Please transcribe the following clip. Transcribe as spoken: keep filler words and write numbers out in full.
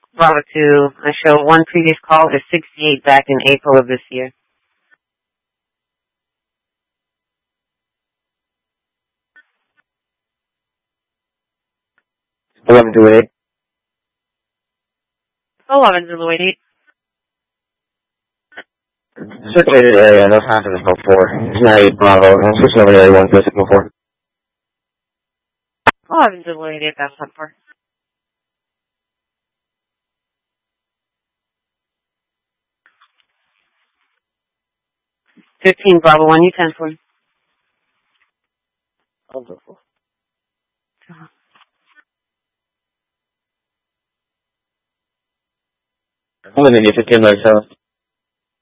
Bravo two, I show one previous call is sixty-eight back in April of this year. eleven two eight. eleven Zulu eighty-eight. Circulated area, no signs of signal four. It's now eight Bravo, and switching over to area one for signal four. eleven Zulu eighty-eight, that's not four. fifteen Bravo one, you ten four. Wonderful. I'm going to need fifteen by seven.